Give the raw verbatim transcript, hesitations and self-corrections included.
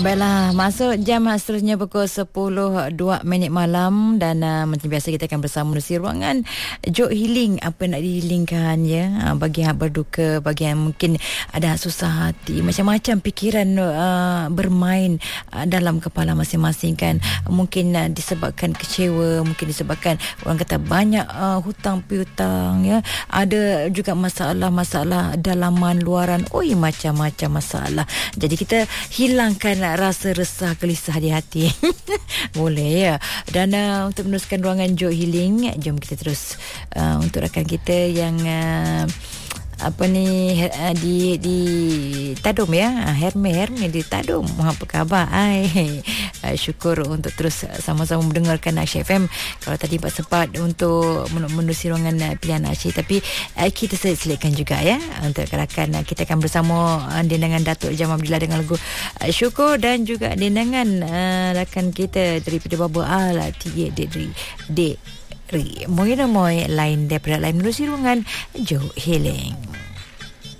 Baiklah, masuk jam seterusnya pukul sepuluh dua minit malam dan uh, macam biasa kita akan bersama di ruangan Jok Healing. Apa nak dihilingkan ya, uh, bagi yang berduka, bagi yang mungkin ada susah hati, macam-macam pikiran uh, bermain uh, dalam kepala masing-masing kan. Mungkin uh, disebabkan kecewa, mungkin disebabkan orang kata banyak uh, hutang piutang ya. Ada juga masalah-masalah dalaman luaran, oi macam-macam masalah. Jadi kita hilangkan rasa resah, gelisah di hati. Boleh ya. Dan uh, untuk meneruskan ruangan Jok Healing, jom kita terus uh, untuk rakan kita yang uh, apa ni uh, di di Tadum ya, Herme Herme di Tadum. Apa khabar? Ai, uh, syukur untuk terus sama-sama mendengarkan Asyik F M. Kalau tadi tak sempat untuk menerusi ruangan uh, pilihan Asyik, tapi uh, kita selitkan juga ya untuk rakan uh, kita akan bersama uh, dengan Datuk Jam Abdillah dengan lagu uh, Syukur, dan juga dengan uh, rakan kita daripada Baba Al Tiye Dedri De Moy moy lain daripada lain menerusi ruangan Jok Healing.